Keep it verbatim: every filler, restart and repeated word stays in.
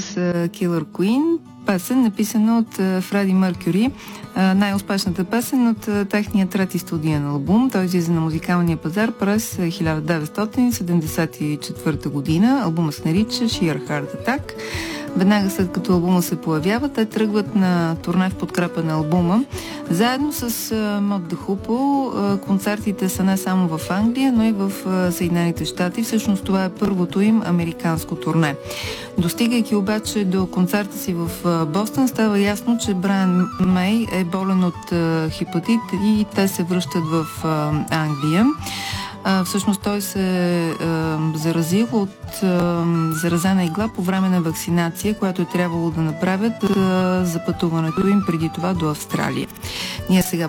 Killer Queen, песен, написана от Фреди Мъркюри, най-успешната песен от техния трети студиен албум. Той излиза на музикалния пазар през хиляда деветстотин седемдесет и четвърта година. Албумът се нарича Sheer Heart Attack. Веднага след като албума се появява, те тръгват на турне в подкрепа на албума. Заедно с Мод де Хупо концертите са не само в Англия, но и в Съединените щати. Всъщност това е първото им американско турне. Достигайки обаче до концерта си в Бостън, става ясно, че Брайан Мей е болен от хепатит и те се връщат в Англия. А, всъщност той се а, заразил от а, заразена игла по време на вакцинация, която е трябвало да направят а, за пътуването им преди това до Австралия. Ние сега